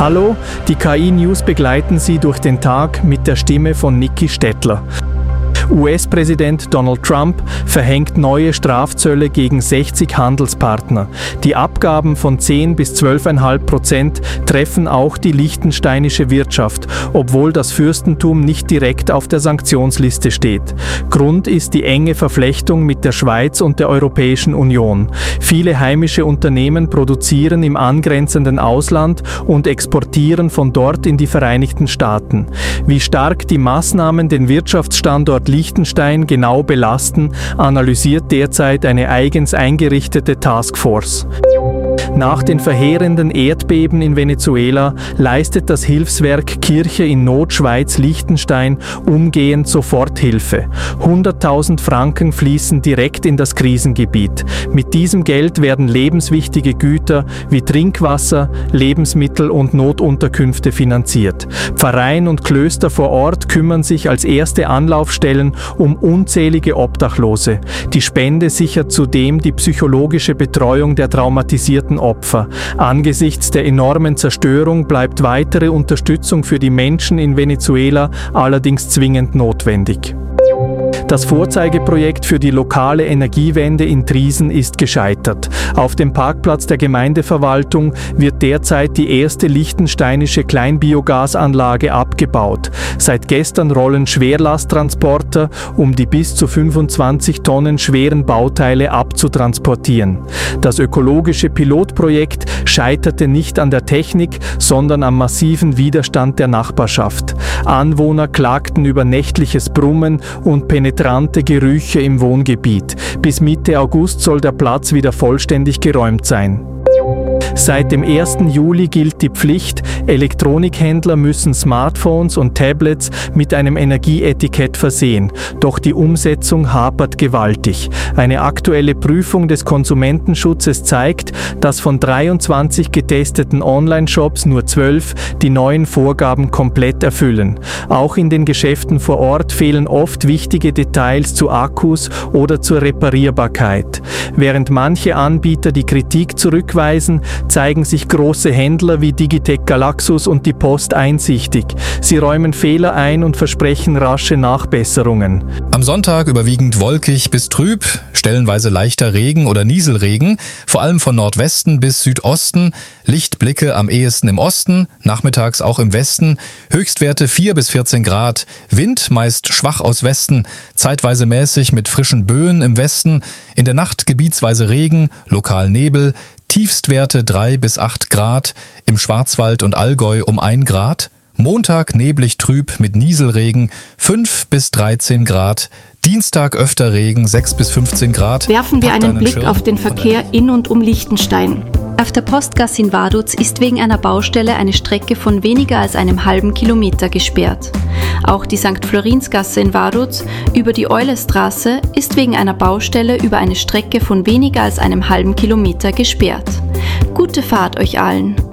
Hallo, die KI-News begleiten Sie durch den Tag mit der Stimme von Niki Stettler. US-Präsident Donald Trump verhängt neue Strafzölle gegen 60 Handelspartner. Die Abgaben von 10 bis 12,5% treffen auch die liechtensteinische Wirtschaft, obwohl das Fürstentum nicht direkt auf der Sanktionsliste steht. Grund ist die enge Verflechtung mit der Schweiz und der Europäischen Union. Viele heimische Unternehmen produzieren im angrenzenden Ausland und exportieren von dort in die Vereinigten Staaten. Wie stark die Maßnahmen den Wirtschaftsstandort Liechtenstein genau belasten, analysiert derzeit eine eigens eingerichtete Taskforce. Nach den verheerenden Erdbeben in Venezuela leistet das Hilfswerk Kirche in Not Schweiz-Liechtenstein umgehend Soforthilfe. 100.000 Franken fließen direkt in das Krisengebiet. Mit diesem Geld werden lebenswichtige Güter wie Trinkwasser, Lebensmittel und Notunterkünfte finanziert. Pfarreien und Klöster vor Ort kümmern sich als erste Anlaufstellen um unzählige Obdachlose. Die Spende sichert zudem die psychologische Betreuung der traumatisierten Opfer. Angesichts der enormen Zerstörung bleibt weitere Unterstützung für die Menschen in Venezuela allerdings zwingend notwendig. Das Vorzeigeprojekt für die lokale Energiewende in Triesen ist gescheitert. Auf dem Parkplatz der Gemeindeverwaltung wird derzeit die erste liechtensteinische Kleinbiogasanlage abgebaut. Seit gestern rollen Schwerlasttransporter, um die bis zu 25 Tonnen schweren Bauteile abzutransportieren. Das ökologische Pilotprojekt scheiterte nicht an der Technik, sondern am massiven Widerstand der Nachbarschaft. Anwohner klagten über nächtliches Brummen und penetrante Gerüche im Wohngebiet. Bis Mitte August soll der Platz wieder vollständig geräumt sein. Seit dem 1. Juli gilt die Pflicht, Elektronikhändler müssen Smartphones und Tablets mit einem Energieetikett versehen. Doch die Umsetzung hapert gewaltig. Eine aktuelle Prüfung des Konsumentenschutzes zeigt, dass von 23 getesteten Online-Shops nur 12 die neuen Vorgaben komplett erfüllen. Auch in den Geschäften vor Ort fehlen oft wichtige Details zu Akkus oder zur Reparierbarkeit. Während manche Anbieter die Kritik zurückweisen, zeigen sich große Händler wie Digitec Galaxus und die Post einsichtig. Sie räumen Fehler ein und versprechen rasche Nachbesserungen. Am Sonntag überwiegend wolkig bis trüb, stellenweise leichter Regen oder Nieselregen, vor allem von Nordwesten bis Südosten, Lichtblicke am ehesten im Osten, nachmittags auch im Westen, Höchstwerte 4 bis 14 Grad, Wind meist schwach aus Westen, zeitweise mäßig mit frischen Böen im Westen, in der Nacht gebietsweise Regen, lokal Nebel, Tiefstwerte 3 bis 8 Grad, im Schwarzwald und Allgäu um 1 Grad, Montag neblig trüb mit Nieselregen 5 bis 13 Grad, Dienstag öfter Regen 6 bis 15 Grad. Werfen wir einen Blick auf den Verkehr in und um Liechtenstein. Auf der Postgasse in Vaduz ist wegen einer Baustelle eine Strecke von weniger als einem halben Kilometer gesperrt. Auch die St. Florinsgasse in Vaduz über die Eulestraße ist wegen einer Baustelle über eine Strecke von weniger als einem halben Kilometer gesperrt. Gute Fahrt euch allen!